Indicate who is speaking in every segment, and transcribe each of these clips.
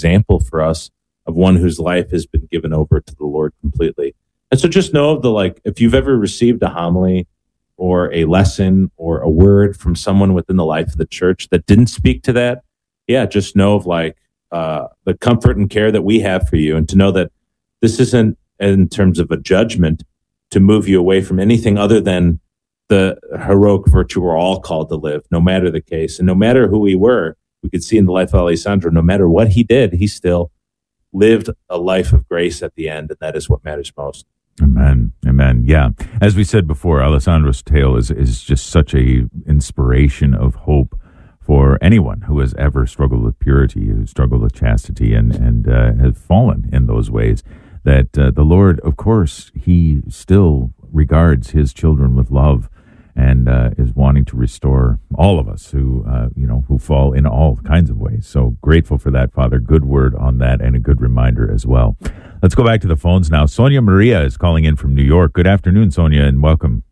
Speaker 1: example for us of one whose life has been given over to the Lord completely. And so just know if you've ever received a homily or a lesson or a word from someone within the life of the church that didn't speak to that, just know of the comfort and care that we have for you, and to know that this isn't in terms of a judgment to move you away from anything other than the heroic virtue we're all called to live, no matter the case. And no matter who we were, we could see in the life of Alessandro, no matter what he did, he still lived a life of grace at the end, and that is what matters most.
Speaker 2: Amen. Amen. Yeah. As we said before, Alessandro's tale is just such a inspiration of hope for anyone who has ever struggled with purity, who struggled with chastity, and has fallen in those ways. That the Lord, of course, he still regards his children with love, and is wanting to restore all of us who fall in all kinds of ways. So grateful for that, Father. Good word on that, and a good reminder as well. Let's go back to the phones now. Sonia Maria is calling in from New York. Good afternoon, Sonia, and welcome.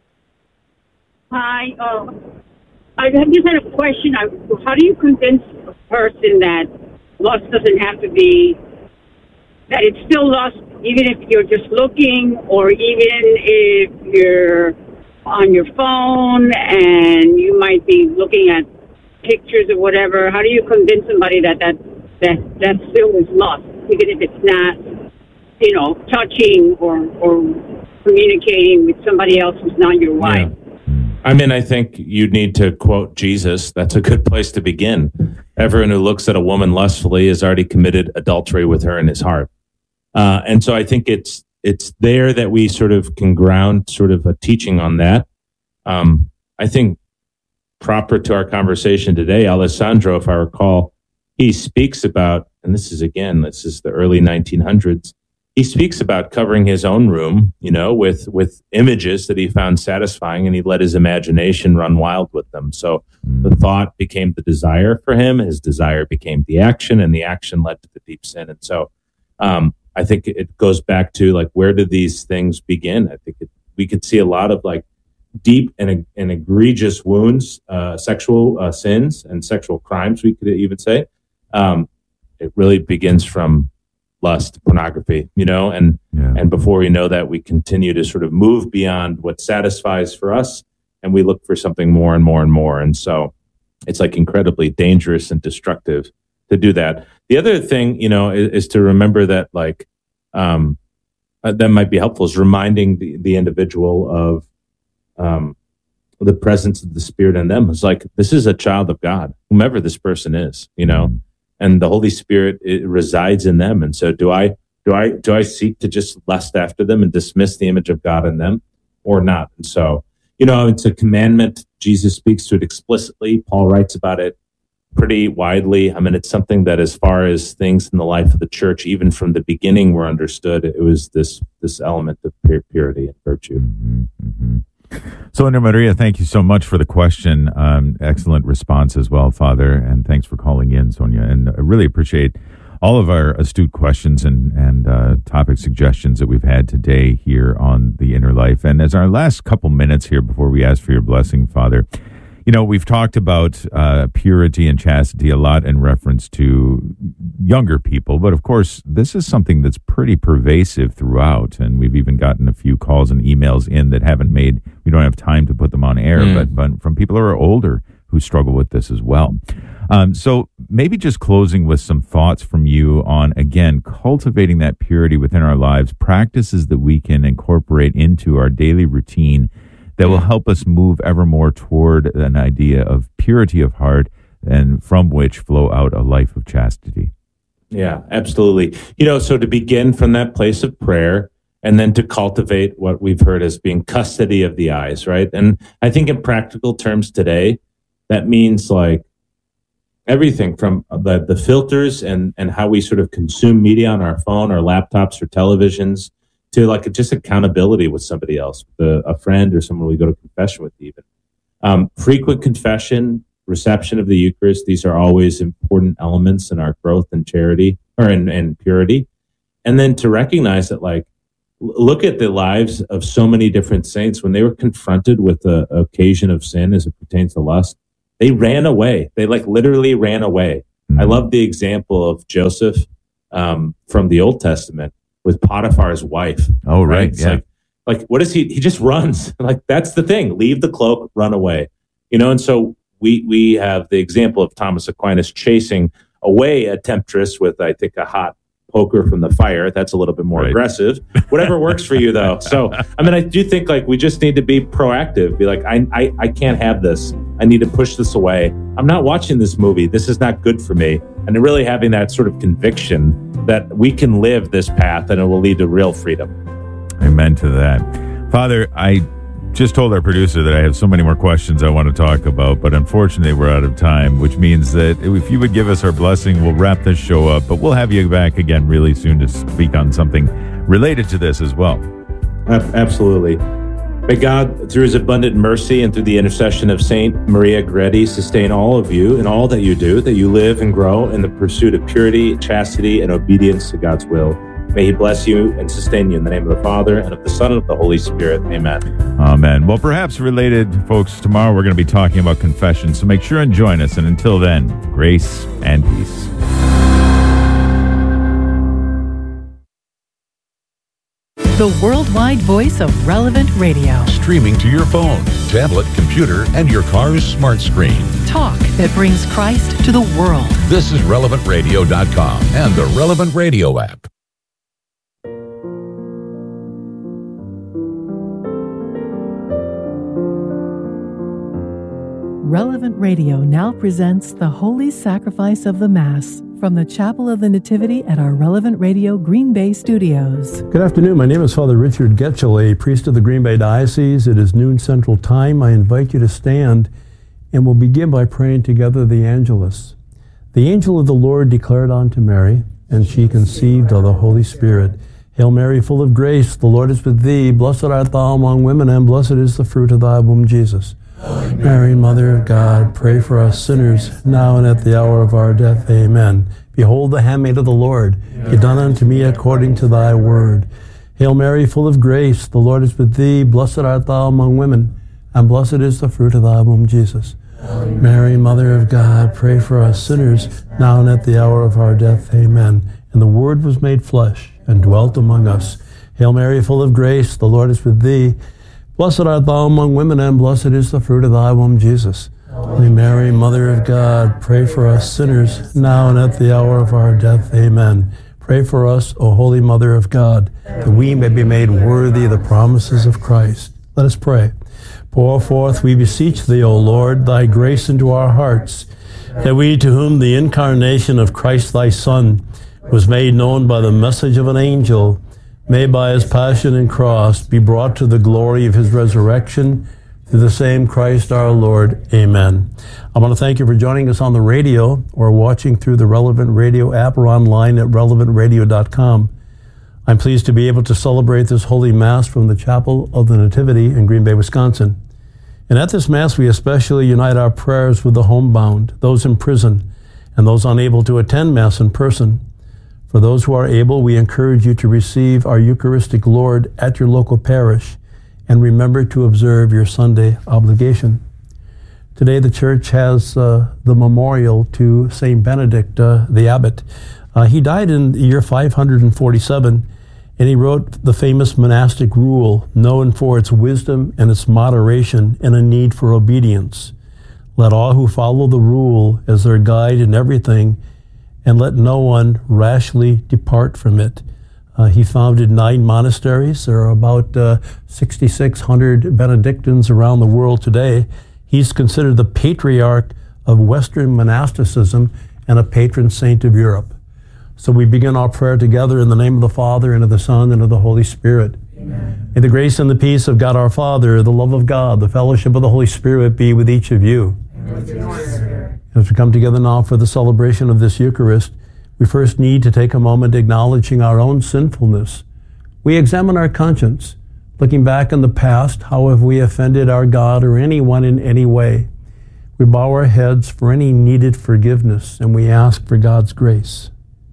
Speaker 3: Hi. I just had a question. How do you convince a person that lust doesn't have to be, that it's still lust, even if you're just looking, or even if you're on your phone and you might be looking at pictures or whatever? How do you convince somebody that still is lust, even if it's not, touching or communicating with somebody else who's not your wife?
Speaker 1: Yeah. I mean, I think you need to quote Jesus. That's a good place to begin. Everyone who looks at a woman lustfully has already committed adultery with her in his heart. And so I think it's there that we sort of can ground sort of a teaching on that. I think proper to our conversation today, Alessandro, if I recall, he speaks about, and this is the early 1900s, he speaks about covering his own room, with images that he found satisfying, and he let his imagination run wild with them. So the thought became the desire for him, his desire became the action, and the action led to the deep sin. And so I think it goes back to where did these things begin? I think we could see a lot of deep and egregious wounds, sexual sins and sexual crimes, we could even say. It really begins from lust, pornography, and before we know that, we continue to sort of move beyond what satisfies for us, and we look for something more and more and more. And so it's incredibly dangerous and destructive to do that. The other thing, is to remember that that might be helpful, is reminding the individual of the presence of the Spirit in them. It's this is a child of God, whomever this person is, and the Holy Spirit, it resides in them. And so do I seek to just lust after them and dismiss the image of God in them, or not? And so, it's a commandment. Jesus speaks to it explicitly. Paul writes about it pretty widely. I mean, it's something that, as far as things in the life of the church, even from the beginning, were understood. It was this element of purity and virtue.
Speaker 2: Mm-hmm, mm-hmm. Sonia Maria, thank you so much for the question. Excellent response as well, Father, and thanks for calling in, Sonia. And I really appreciate all of our astute questions and topic suggestions that we've had today here on The Inner Life. And as our last couple minutes here before we ask for your blessing, Father, we've talked about purity and chastity a lot in reference to younger people, but of course, this is something that's pretty pervasive throughout, and we've even gotten a few calls and emails in that we don't have time to put them on air, but from people who are older who struggle with this as well. So maybe just closing with some thoughts from you on, again, cultivating that purity within our lives, practices that we can incorporate into our daily routine that will help us move ever more toward an idea of purity of heart, and from which flow out a life of chastity.
Speaker 1: Yeah, absolutely. So to begin from that place of prayer, and then to cultivate what we've heard as being custody of the eyes, right? And I think in practical terms today, that means everything from the filters and how we sort of consume media on our phone or laptops or televisions, to just accountability with somebody else, a friend or someone we go to confession with even. Frequent confession, reception of the Eucharist, these are always important elements in our growth and charity, or in purity. And then to recognize that, look at the lives of so many different saints. When they were confronted with the occasion of sin as it pertains to lust, they ran away. They literally ran away. I love the example of Joseph from the Old Testament with Potiphar's wife.
Speaker 2: Oh, right.
Speaker 1: It's like what is he? He just runs. Like, that's the thing. Leave the cloak, run away. And so we have the example of Thomas Aquinas chasing away a temptress with, I think, a hot poker from the fire. That's a little bit more aggressive. Whatever works for you, though. So, I do think like we just need to be proactive. Be like, I can't have this. I need to push this away. I'm not watching this movie. This is not good for me. And really having that sort of conviction that we can live this path and it will lead to real freedom.
Speaker 2: Amen to that. Father, I just told our producer that I have so many more questions I want to talk about, but unfortunately we're out of time, which means that if you would give us our blessing, we'll wrap this show up, but we'll have you back again really soon to speak on something related to this as well.
Speaker 1: Absolutely. May God, through his abundant mercy and through the intercession of Saint Maria Goretti, sustain all of you in all that you do, that you live and grow in the pursuit of purity, chastity, and obedience to God's will. May he bless you and sustain you in the name of the Father, and of the Son, and of the Holy Spirit. Amen.
Speaker 2: Amen. Well, perhaps related, folks, tomorrow we're going to be talking about confession, so make sure and join us. And until then, grace and peace.
Speaker 4: The worldwide voice of Relevant Radio.
Speaker 5: Streaming to your phone, tablet, computer, and your car's smart screen.
Speaker 4: Talk that brings Christ to the world.
Speaker 5: This is RelevantRadio.com and the Relevant Radio app.
Speaker 4: Relevant Radio now presents the Holy Sacrifice of the Mass from the Chapel of the Nativity at our Relevant Radio Green Bay studios.
Speaker 6: Good afternoon. My name is Father Richard Getchell, a priest of the Green Bay Diocese. It is noon Central Time. I invite you to stand, and we'll begin by praying together the Angelus. The angel of the Lord declared unto Mary, and she conceived of the Holy Spirit. Hail Mary, full of grace, the Lord is with thee. Blessed art thou among women, and blessed is the fruit of thy womb, Jesus. Mary, Mother of God, pray for us sinners, now and at the hour of our death. Amen. Behold the handmaid of the Lord, be done unto me according to thy word. Hail Mary, full of grace, the Lord is with thee. Blessed art thou among women, and blessed is the fruit of thy womb, Jesus. Mary, Mother of God, pray for us sinners, now and at the hour of our death. Amen. And the Word was made flesh, and dwelt among us. Hail Mary, full of grace, the Lord is with thee. Blessed art thou among women, and blessed is the fruit of thy womb, Jesus. Holy Mary, Mother of God, pray for us sinners, now and at the hour of our death. Amen. Pray for us, O Holy Mother of God, that we may be made worthy of the promises of Christ. Let us pray. Pour forth, we beseech thee, O Lord, thy grace into our hearts, that we, to whom the incarnation of Christ thy Son was made known by the message of an angel, may by his passion and cross be brought to the glory of his resurrection through the same Christ our Lord. Amen. I want to thank you for joining us on the radio or watching through the Relevant Radio app or online at relevantradio.com. I'm pleased to be able to celebrate this Holy Mass from the Chapel of the Nativity in Green Bay, Wisconsin. And at this Mass, we especially unite our prayers with the homebound, those in prison, and those unable to attend Mass in person. For those who are able, we encourage you to receive our Eucharistic Lord at your local parish and remember to observe your Sunday obligation. Today the Church has the memorial to St. Benedict the Abbot. He died in the year 547, and he wrote the famous monastic rule, known for its wisdom and its moderation and a need for obedience. Let all who follow the rule as their guide in everything, and let no one rashly depart from it. He founded 9 monasteries. There are about 6,600 Benedictines around the world today. He's considered the patriarch of Western monasticism and a patron saint of Europe. So we begin our prayer together in the name of the Father, and of the Son, and of the Holy Spirit. Amen. May the grace and the peace of God our Father, the love of God, the fellowship of the Holy Spirit be with each of you. As we come together now for the celebration of this Eucharist, we first need to take a moment acknowledging our own sinfulness. We examine our conscience, looking back in the past, how have we offended our God or anyone in any way? We bow our heads for any needed forgiveness, and we ask for God's grace.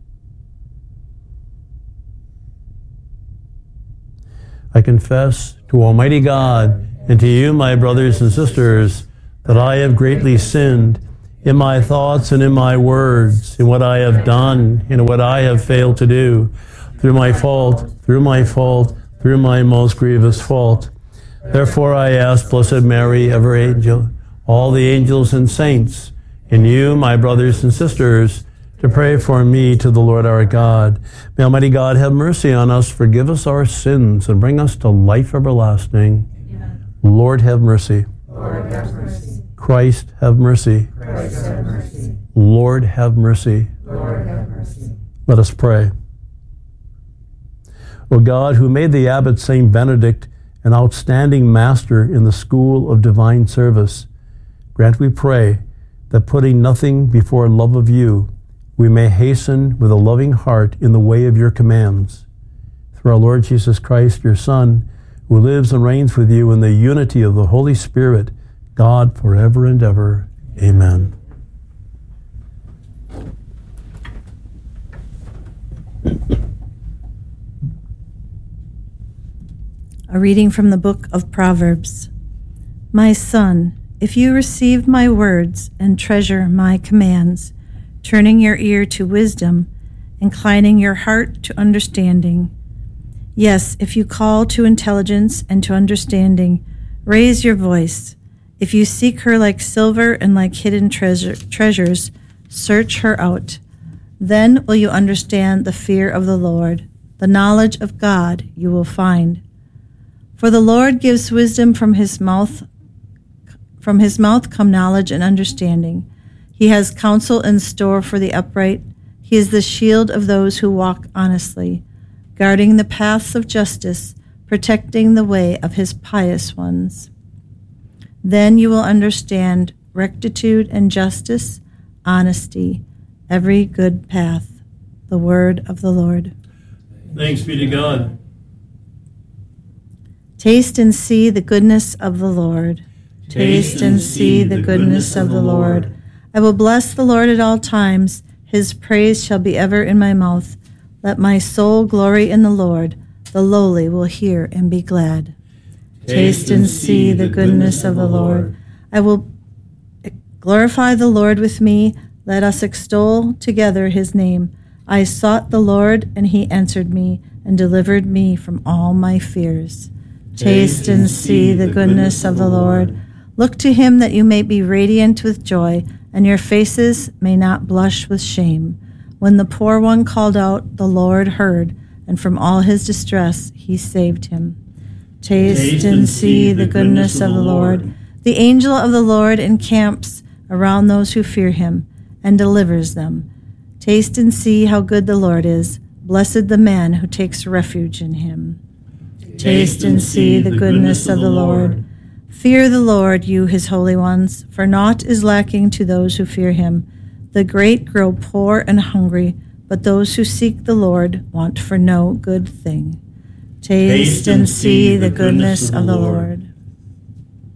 Speaker 6: I confess to Almighty God and to you, my brothers and sisters, that I have greatly sinned in my thoughts and in my words, in what I have done, in what I have failed to do, through my fault, through my most grievous fault. Therefore I ask Blessed Mary, ever angel, all the angels and saints, and you, my brothers and sisters, to pray for me to the Lord our God. May Almighty God have mercy on us, forgive us our sins, and bring us to life everlasting. Amen. Lord, have mercy.
Speaker 7: Lord, have mercy.
Speaker 6: Christ, have mercy.
Speaker 7: Christ, have mercy.
Speaker 6: Lord, have mercy.
Speaker 7: Lord, have mercy.
Speaker 6: Let us pray. O God, who made the abbot Saint Benedict an outstanding master in the school of divine service, grant, we pray, that putting nothing before love of you, we may hasten with a loving heart in the way of your commands. Through our Lord Jesus Christ, your Son, who lives and reigns with you in the unity of the Holy Spirit, God, forever and ever. Amen.
Speaker 8: A reading from the book of Proverbs. My son, if you receive my words and treasure my commands, turning your ear to wisdom, inclining your heart to understanding. Yes, if you call to intelligence and to understanding, raise your voice. If you seek her like silver and like hidden treasures, search her out. Then will you understand the fear of the Lord. The knowledge of God you will find. For the Lord gives wisdom from his mouth. From his mouth come knowledge and understanding. He has counsel in store for the upright. He is the shield of those who walk honestly, guarding the paths of justice, protecting the way of his pious ones. Then you will understand rectitude and justice, honesty, every good path. The word of the Lord.
Speaker 6: Thanks be to God.
Speaker 8: Taste and see the goodness of the Lord. Taste and see the goodness of the Lord. I will bless the Lord at all times. His praise shall be ever in my mouth. Let my soul glory in the Lord. The lowly will hear and be glad. Taste and see the goodness of the Lord. I will glorify the Lord with me. Let us extol together his name. I sought the Lord, and he answered me and delivered me from all my fears. Taste and see the goodness of the Lord. Look to him that you may be radiant with joy, and your faces may not blush with shame. When the poor one called out, the Lord heard, and from all his distress he saved him. Taste and see the goodness of the Lord. The angel of the Lord encamps around those who fear him, and delivers them. Taste and see how good the Lord is. Blessed the man who takes refuge in him. Taste and see the goodness of the Lord. Fear the Lord, you his holy ones, for naught is lacking to those who fear him. The great grow poor and hungry, but those who seek the Lord want for no good thing. Taste and see the goodness of the Lord.